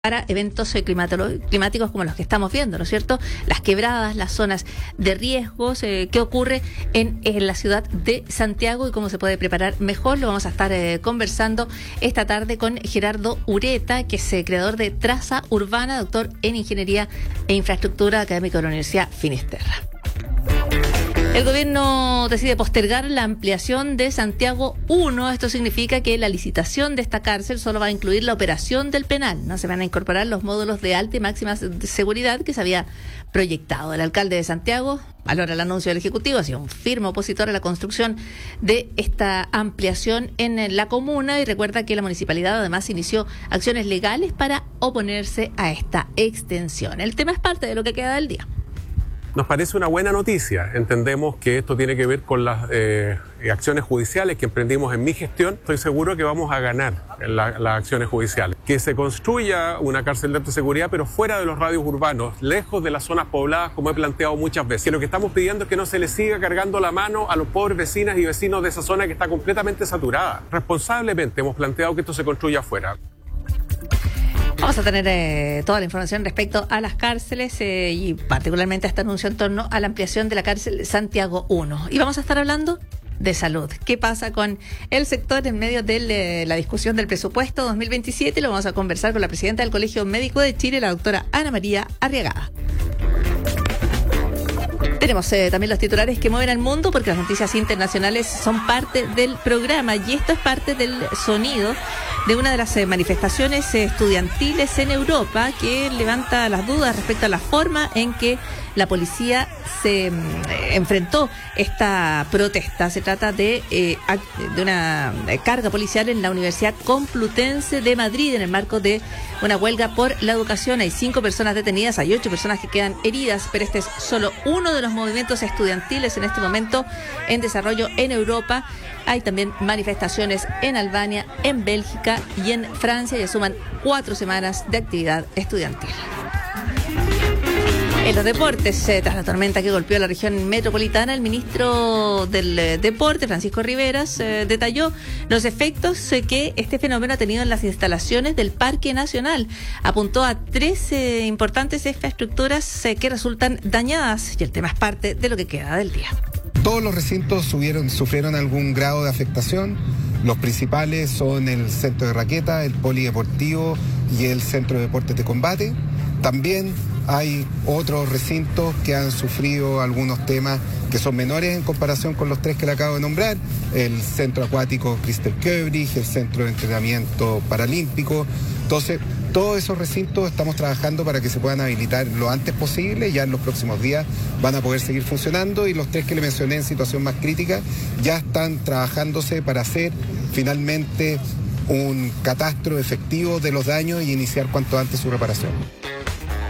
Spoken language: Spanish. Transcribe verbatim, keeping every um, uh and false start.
para eventos eh, climáticos como los que estamos viendo, ¿no es cierto? Las quebradas, las zonas de riesgos, eh, qué ocurre en, en la ciudad de Santiago y cómo se puede preparar mejor. Lo vamos a estar eh, conversando esta tarde con Gerardo Ureta, que es eh, creador de Traza Urbana, doctor en Ingeniería e Infraestructura, académico de la Universidad Finisterra. El gobierno decide postergar la ampliación de Santiago uno. Esto significa que la licitación de esta cárcel solo va a incluir la operación del penal. No se van a incorporar los módulos de alta y máxima seguridad que se había proyectado. El alcalde de Santiago valora el anuncio del Ejecutivo, ha sido un firme opositor a la construcción de esta ampliación en la comuna y recuerda que la municipalidad además inició acciones legales para oponerse a esta extensión. El tema es parte de lo que queda del día. Nos parece una buena noticia. Entendemos que esto tiene que ver con las eh, acciones judiciales que emprendimos en mi gestión. Estoy seguro que vamos a ganar en la, las acciones judiciales. Que se construya una cárcel de alta seguridad, pero fuera de los radios urbanos, lejos de las zonas pobladas, como he planteado muchas veces. Que lo que estamos pidiendo es que no se le siga cargando la mano a los pobres vecinas y vecinos de esa zona que está completamente saturada. Responsablemente hemos planteado que esto se construya afuera. Vamos a tener eh, toda la información respecto a las cárceles eh, y particularmente a este anuncio en torno a la ampliación de la cárcel Santiago uno. Y vamos a estar hablando de salud. ¿Qué pasa con el sector en medio de eh, la discusión del presupuesto dos mil veintisiete? Lo vamos a conversar con la presidenta del Colegio Médico de Chile, la doctora Ana María Arriagada. Tenemos eh, también los titulares que mueven al mundo porque las noticias internacionales son parte del programa y esto es parte del sonido de una de las eh, manifestaciones eh, estudiantiles en Europa que levanta las dudas respecto a la forma en que la policía se eh, enfrentó esta protesta. Se trata de, eh, de una carga policial en la Universidad Complutense de Madrid en el marco de una huelga por la educación. Hay cinco personas detenidas, hay ocho personas que quedan heridas, pero este es solo uno de los movimientos estudiantiles en este momento en desarrollo en Europa. Hay también manifestaciones en Albania, en Bélgica y en Francia, y suman cuatro semanas de actividad estudiantil. En los deportes, eh, tras la tormenta que golpeó la región metropolitana, el ministro del eh, Deporte, Francisco Riveras, eh, detalló los efectos eh, que este fenómeno ha tenido en las instalaciones del Parque Nacional. Apuntó a tres eh, importantes infraestructuras eh, que resultan dañadas y el tema es parte de lo que queda del día. Todos los recintos subieron, sufrieron algún grado de afectación. Los principales son el centro de raqueta, el polideportivo y el centro de deportes de combate. También hay otros recintos que han sufrido algunos temas que son menores en comparación con los tres que le acabo de nombrar. El centro acuático Christel Köbrich, el centro de entrenamiento paralímpico. Entonces, todos esos recintos estamos trabajando para que se puedan habilitar lo antes posible. Ya en los próximos días van a poder seguir funcionando y los tres que le mencioné en situación más crítica ya están trabajándose para hacer finalmente un catastro efectivo de los daños y iniciar cuanto antes su reparación.